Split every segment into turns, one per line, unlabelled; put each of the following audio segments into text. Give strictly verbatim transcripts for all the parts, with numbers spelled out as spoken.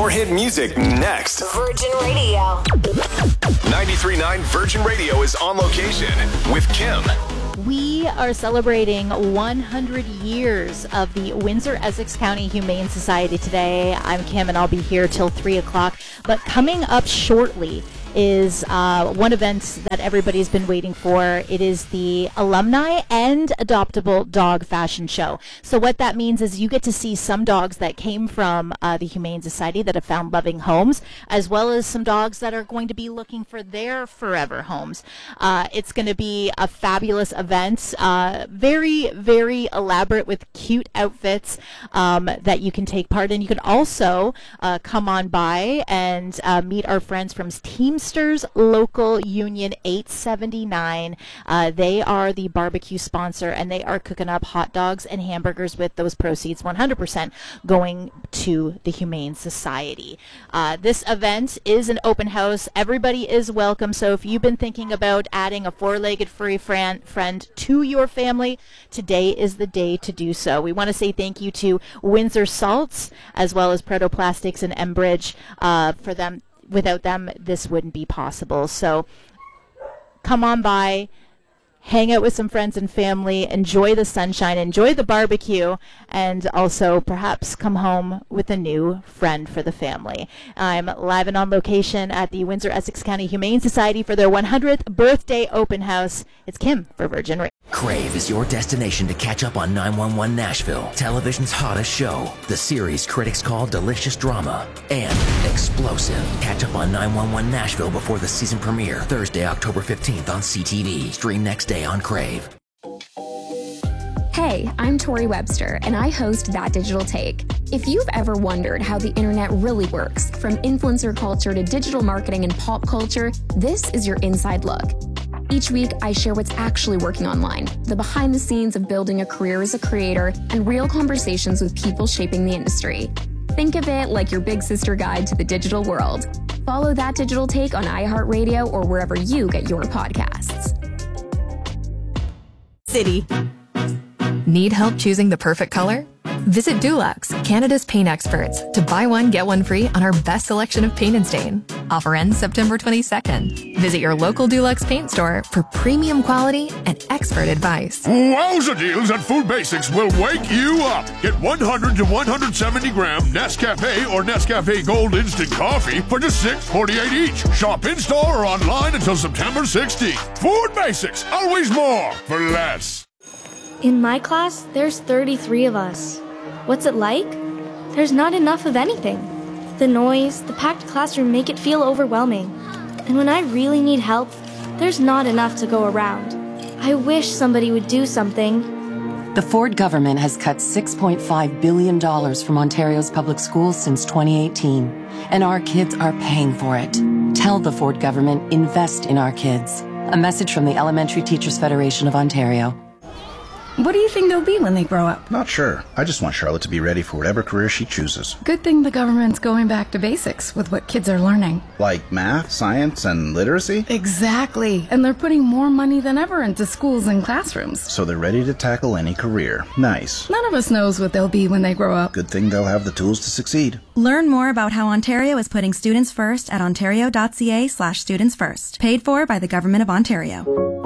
More hit music next.
Virgin Radio.
ninety-three point nine Virgin Radio is on location with Kim.
We are celebrating one hundred years of the Windsor-Essex County Humane Society today. I'm Kim, and I'll be here till three o'clock. But coming up shortly is uh, one event that everybody's been waiting for. It is the Alumni and Adoptable Dog Fashion Show. So what that means is you get to see some dogs that came from uh, the Humane Society that have found loving homes, as well as some dogs that are going to be looking for their forever homes. Uh, it's going to be a fabulous event, uh, very, very elaborate with cute outfits um, that you can take part in. You can also uh, come on by and uh, meet our friends from Teamsters Local Union eight seventy-nine. Uh, they are the barbecue sponsor, and they are cooking up hot dogs and hamburgers with those proceeds one hundred percent going to the Humane Society. Uh, this event is an open house. Everybody is welcome. So if you've been thinking about adding a four-legged furry friend, friend to your family, today is the day to do so. We want to say thank you to Windsor Salts, as well as Protoplastics and Embridge uh, for them. Without them, this wouldn't be possible. So come on by, hang out with some friends and family, enjoy the sunshine, enjoy the barbecue, and also perhaps come home with a new friend for the family. I'm live and on location at the Windsor-Essex County Humane Society for their one hundredth birthday open house. It's Kim for Virgin Radio.
Crave is your destination to catch up on nine one one Nashville, television's hottest show. The series critics call delicious drama and explosive. Catch up on nine one one Nashville before the season premiere, Thursday, October fifteenth on C T V. Stream next day on Crave.
Hey, I'm Tori Webster, and I host That Digital Take. If you've ever wondered how the internet really works, from influencer culture to digital marketing and pop culture, this is your inside look. Each week, I share what's actually working online, the behind the scenes of building a career as a creator, and real conversations with people shaping the industry. Think of it like your big sister guide to the digital world. Follow That Digital Take on iHeartRadio or wherever you get your podcasts.
City. Need help choosing the perfect color? Visit Dulux, Canada's paint experts, to buy one, get one free on our best selection of paint and stain. Offer ends September twenty-second. Visit your local Dulux paint store for premium quality and expert advice.
Wowza deals at Food Basics will wake you up. Get one hundred to one hundred seventy gram Nescafe or Nescafe Gold Instant Coffee for just six forty-eight each. Shop in-store or online until September sixteenth. Food Basics, always more for less.
In my class, there's thirty-three of us. What's it like? There's not enough of anything. The noise, the packed classroom make it feel overwhelming. And when I really need help, there's not enough to go around. I wish somebody would do something.
The Ford government has cut six point five billion dollars from Ontario's public schools since twenty eighteen, and our kids are paying for it. Tell the Ford government, invest in our kids. A message from the Elementary Teachers Federation of Ontario.
What do you think they'll be when they grow up?
Not sure. I just want Charlotte to be ready for whatever career she chooses.
Good thing the government's going back to basics with what kids are learning.
Like math, science, and literacy?
Exactly. And they're putting more money than ever into schools and classrooms.
So they're ready to tackle any career. Nice.
None of us knows what they'll be when they grow up.
Good thing they'll have the tools to succeed.
Learn more about how Ontario is putting students first at ontario.ca slash students first. Paid for by the Government of Ontario.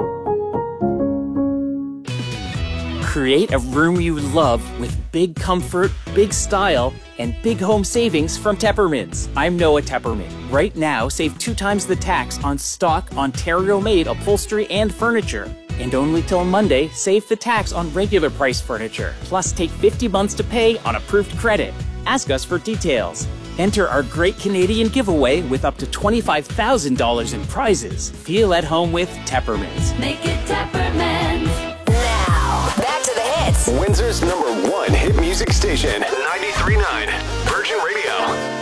Create a room you love with big comfort, big style, and big home savings from Teppermans. I'm Noah Tepperman. Right now, save two times the tax on stock Ontario-made upholstery and furniture. And only till Monday, save the tax on regular price furniture. Plus, take fifty months to pay on approved credit. Ask us for details. Enter our Great Canadian Giveaway with up to twenty-five thousand dollars in prizes. Feel at home with Teppermans.
Make it Teppermans. Now, back to the hits.
Windsor's number one hit music station, ninety-three point nine Virgin Radio.